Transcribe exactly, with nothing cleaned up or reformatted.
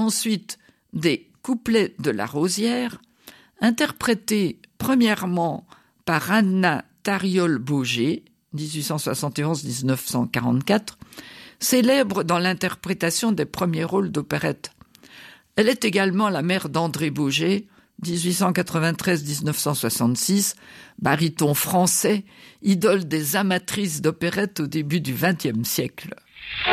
ensuite des couplets de la Rosière, interprétés premièrement par Anna Tariol-Bauger, dix-huit cent soixante et onze à dix-neuf cent quarante-quatre, célèbre dans l'interprétation des premiers rôles d'opérette. Elle est également la mère d'André Bauger, dix-huit cent quatre-vingt-treize à dix-neuf cent soixante-six, baryton français, idole des amatrices d'opérette au début du vingtième siècle.